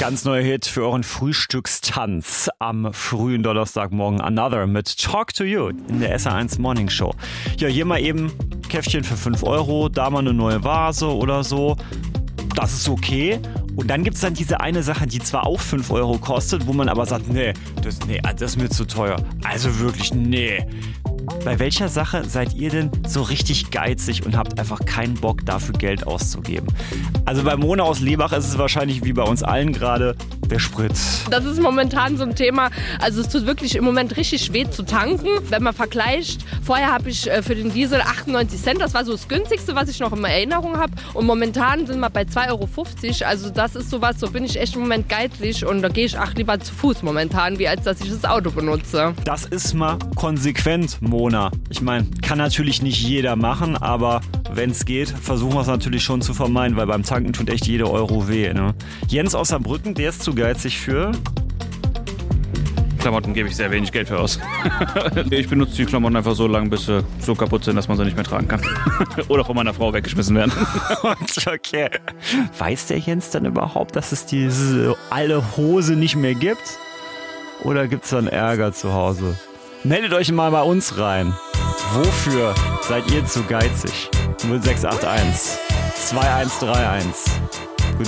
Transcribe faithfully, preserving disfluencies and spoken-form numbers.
Ganz neuer Hit für euren Frühstückstanz am frühen Donnerstagmorgen. Another mit Talk to You in der S R eins Morning Show. Ja, hier mal eben Käffchen für fünf Euro, da mal eine neue Vase oder so. Das ist okay. Und dann gibt es dann diese eine Sache, die zwar auch fünf Euro kostet, wo man aber sagt, nee, das, nee, das ist mir zu teuer. Also wirklich, nee. Bei welcher Sache seid ihr denn so richtig geizig und habt einfach keinen Bock dafür Geld auszugeben? Also bei Mona aus Lebach ist es wahrscheinlich wie bei uns allen gerade der Sprit. Das ist momentan so ein Thema, also es tut wirklich im Moment richtig weh zu tanken, wenn man vergleicht. Vorher habe ich für den Diesel achtundneunzig Cent, das war so das günstigste, was ich noch in Erinnerung habe. Und momentan sind wir bei zwei Euro fünfzig, also das ist sowas, so bin ich echt im Moment geizig und da gehe ich auch lieber zu Fuß momentan, wie als dass ich das Auto benutze. Das ist mal konsequent, Mona. Ich meine, kann natürlich nicht jeder machen, aber wenn es geht, versuchen wir es natürlich schon zu vermeiden, weil beim Tanken tut echt jeder Euro weh. Ne? Jens aus Saarbrücken, der ist zu geizig für... Klamotten gebe ich sehr wenig Geld für aus. Ich benutze die Klamotten einfach so lange, bis sie so kaputt sind, dass man sie nicht mehr tragen kann. Oder von meiner Frau weggeschmissen werden. Okay. Weiß der Jens dann überhaupt, dass es diese alte Hose nicht mehr gibt? Oder gibt es dann Ärger zu Hause? Meldet euch mal bei uns rein. Wofür seid ihr zu geizig? null sechs acht eins zwei eins drei eins